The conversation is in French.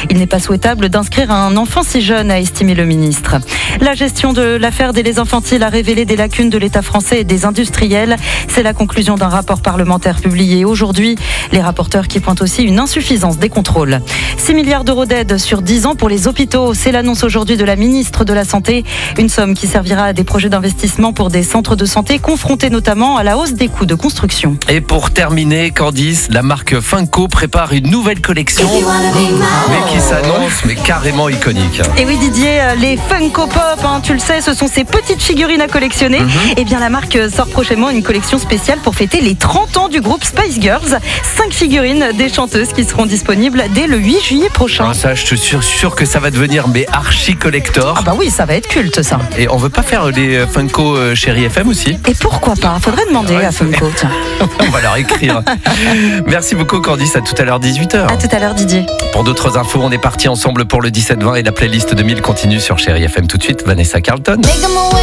Il n'est pas souhaitable d'inscrire un enfant si jeune, a estimé le ministre. La gestion de l'affaire des laits infantiles a révélé des lacunes de l'État français et des industriels. C'est la conclusion d'un rapport parlementaire publié aujourd'hui. Les rapporteurs qui pointent aussi une insuffisance des contrôles. 6 milliards d'euros d'aide sur 10 ans pour les hôpitaux. C'est l'annonce aujourd'hui de la ministre de la Santé. Une somme qui servira à des projets d'investissement pour des centres de santé confrontés notamment à la hausse des coûts de construction. Et pour terminer, Candice, la marque Funko prépare une nouvelle collection, mais qui s'annonce carrément iconique. Et oui Didier, les Funko Pop, tu le sais, ce sont ces petites figurines à collectionner. Et bien la marque sort prochainement une collection spéciale pour fêter les 30 ans du groupe Spice Girls. 5 figurines des chanteuses qui seront disponibles dès le 8 juillet prochain. Ça, je suis sûr que ça va devenir archi collector. Ah bah oui, ça va être culte ça. Et on veut pas faire les Funko Chérie FM aussi? Et pourquoi pas? Faudrait demander à Funko. Tiens. On va leur écrire. Merci beaucoup Candice, à tout à l'heure 18h. À tout à l'heure Didier. Pour d'autres infos, on est parti ensemble pour le 17-20 et la playlist 2000 continue sur Chérie FM tout de suite. Vanessa Carlton.